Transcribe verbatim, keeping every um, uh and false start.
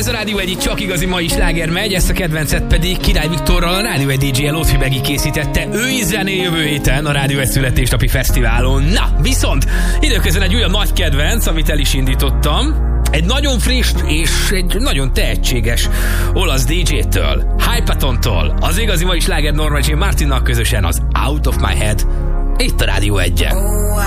Ez a Rádió egy csak igazi mai sláger megy, ezt a kedvencet pedig Király Viktorral, a Rádió egy dé dzsé Lóci Begi készítette. Ő is zené jövő héten a Rádió egy születésnapi fesztiválon. Na, viszont időközben egy olyan nagy kedvenc, amit el is indítottam. Egy nagyon friss és egy nagyon tehetséges olasz dé dzsé-től, Hypatontól, az igazi mai sláger Norma Jean Martinnak közösen az Out of My Head. Itt a Rádió egyen.